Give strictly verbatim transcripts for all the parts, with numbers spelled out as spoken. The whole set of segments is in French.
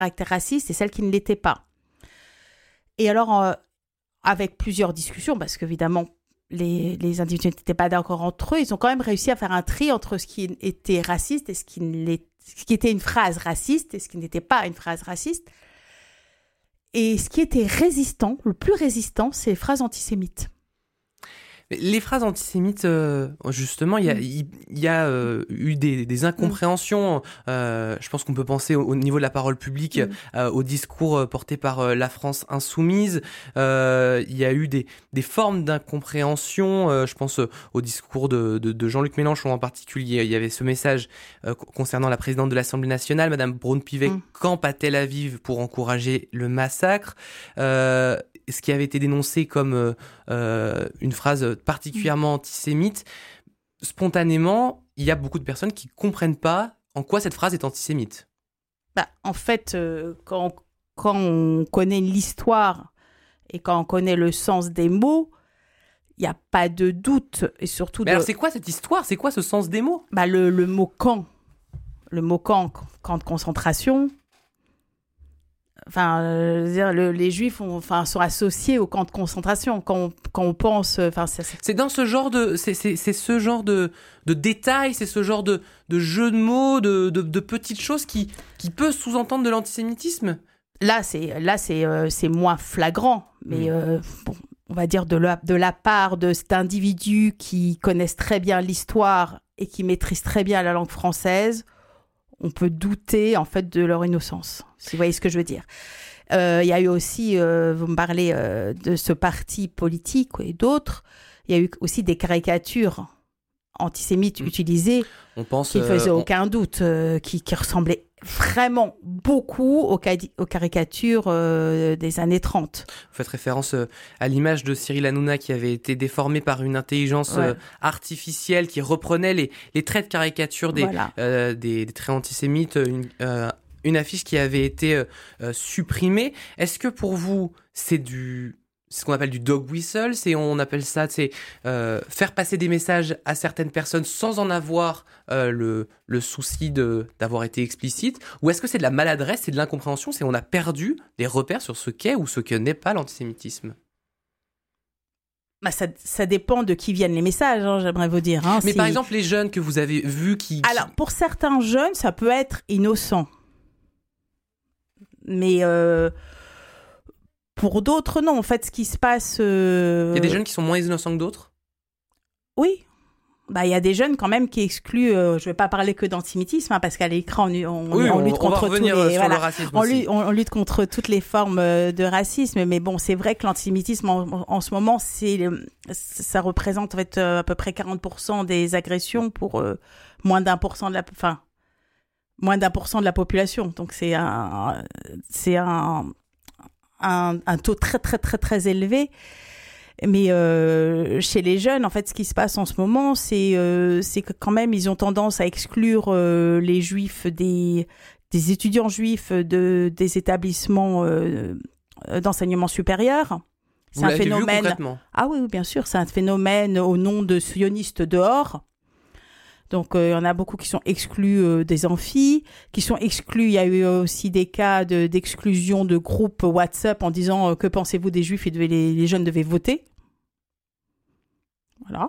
caractère raciste et celles qui ne l'étaient pas. Et alors, euh, avec plusieurs discussions, parce qu'évidemment, les, les individus n'étaient pas d'accord entre eux, ils ont quand même réussi à faire un tri entre ce qui était raciste et ce qui, ne l'est, ce qui était une phrase raciste et ce qui n'était pas une phrase raciste. Et ce qui était résistant, le plus résistant, c'est les phrases antisémites. Les phrases antisémites, euh, justement, il y a, il y a euh, eu des, des incompréhensions. Euh, je pense qu'on peut penser au, au niveau de la parole publique, mm. euh, au discours porté par euh, la France insoumise. Euh, il y a eu des, des formes d'incompréhension. Euh, je pense au discours de, de, de Jean-Luc Mélenchon en particulier. Il y avait ce message euh, concernant la présidente de l'Assemblée nationale, Madame Braun-Pivet, mm. campe à Tel Aviv pour encourager le massacre. Euh, ce qui avait été dénoncé comme euh, une phrase particulièrement antisémite, spontanément, il y a beaucoup de personnes qui ne comprennent pas en quoi cette phrase est antisémite. Bah, en fait, euh, quand, quand on connaît l'histoire et quand on connaît le sens des mots, il n'y a pas de doute. Et surtout Mais de... alors, c'est quoi cette histoire ? C'est quoi ce sens des mots ? bah, le, le mot « camp ». Le mot « camp », camp de concentration. Enfin, euh, dire, le, les Juifs ont, enfin, sont associés au camp de concentration. Quand on, quand on pense... Enfin, c'est, c'est... c'est dans ce genre de... C'est, c'est, c'est ce genre de, de détails, c'est ce genre de, de jeu de mots, de, de, de petites choses qui, qui peut sous-entendre de l'antisémitisme. Là, c'est, là, c'est, euh, c'est moins flagrant. Mais mmh. euh, bon, on va dire de la, de la part de cet individu qui connaissent très bien l'histoire et qui maîtrisent très bien la langue française, on peut douter en fait de leur innocence, si vous voyez ce que je veux dire. Il euh, y a eu aussi, euh, vous me parlez euh, de ce parti politique et d'autres, il y a eu aussi des caricatures antisémites mmh. utilisées on pense, qui ne faisaient euh, aucun on... doute, euh, qui, qui ressemblaient vraiment beaucoup aux, cadi- aux caricatures euh, des années trente. Vous faites référence euh, à l'image de Cyril Hanouna qui avait été déformée par une intelligence ouais. euh, artificielle qui reprenait les, les traits de caricature des, voilà. euh, des, des traits antisémites, une, euh, une affiche qui avait été euh, euh, supprimée. Est-ce que pour vous, c'est du... c'est ce qu'on appelle du dog whistle, c'est, on appelle ça c'est, euh, faire passer des messages à certaines personnes sans en avoir euh, le, le souci de, d'avoir été explicite, ou est-ce que c'est de la maladresse, c'est de l'incompréhension, c'est on a perdu des repères sur ce qu'est ou ce que n'est pas l'antisémitisme? Bah ça, ça dépend de qui viennent les messages, hein, j'aimerais vous dire. Hein, Mais si... par exemple, les jeunes que vous avez vus qui... Alors, pour certains jeunes, ça peut être innocent. Mais... Euh... Pour d'autres, non. En fait, ce qui se passe... Euh... Il y a des jeunes qui sont moins innocents que d'autres ? Oui. Bah, il y a des jeunes quand même qui excluent... Euh, je ne vais pas parler que d'antisémitisme, hein, parce qu'à l'écran, on, on, oui, on lutte on contre tous les... Voilà, le racisme on, aussi. lutte, on, on lutte contre toutes les formes de racisme. Mais bon, c'est vrai que l'antisémitisme, en, en ce moment, c'est, ça représente en fait, à peu près quarante pour cent des agressions pour euh, moins d'un pour cent de la... Enfin, moins d'un pour cent de la population. Donc, c'est un... C'est un Un, un taux très, très, très, très élevé. Mais euh, chez les jeunes, en fait, ce qui se passe en ce moment, c'est, euh, c'est que quand même, ils ont tendance à exclure euh, les juifs, des, des étudiants juifs de, des établissements euh, d'enseignement supérieur. C'est Vous un l'avez phénomène... vu concrètement ? Ah oui, oui, bien sûr, c'est un phénomène au nom de sionistes dehors. Donc, il euh, y en a beaucoup qui sont exclus euh, des amphis, qui sont exclus. Il y a eu aussi des cas de, d'exclusion de groupes WhatsApp en disant euh, « Que pensez-vous des Juifs ?» et devait, les, les jeunes devaient voter. Voilà.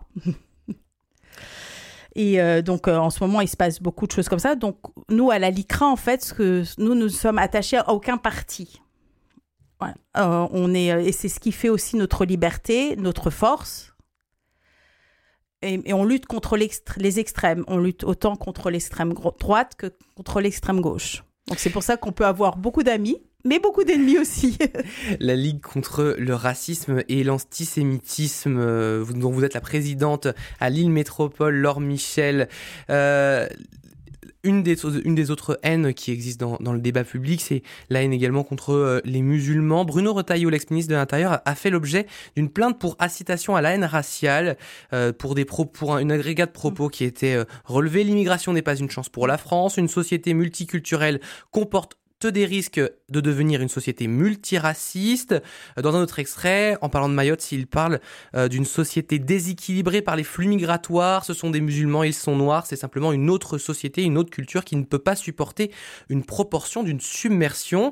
Et euh, donc, euh, en ce moment, il se passe beaucoup de choses comme ça. Donc, nous, à la LICRA, en fait, ce que, nous, nous sommes attachés à aucun parti. Voilà. Euh, on est, et c'est ce qui fait aussi notre liberté, notre force. Et, et on lutte contre les extrêmes. On lutte autant contre l'extrême gro- droite que contre l'extrême gauche. Donc c'est pour ça qu'on peut avoir beaucoup d'amis, mais beaucoup d'ennemis aussi. La Ligue contre le racisme et l'antisémitisme, euh, dont vous êtes la présidente à Lille Métropole, Laure Michel. Euh, Une des, une des autres haines qui existent dans, dans le débat public, c'est la haine également contre euh, les musulmans. Bruno Retailleau, l'ex-ministre de l'Intérieur, a, a fait l'objet d'une plainte pour incitation à la haine raciale, euh, pour, des pro, pour un, une agrégat de propos qui était euh, relevé. L'immigration n'est pas une chance pour la France. Une société multiculturelle comporte des risques de devenir une société multiraciste. Dans un autre extrait, en parlant de Mayotte, il parle euh, d'une société déséquilibrée par les flux migratoires. Ce sont des musulmans, ils sont noirs. C'est simplement une autre société, une autre culture qui ne peut pas supporter une proportion d'une submersion.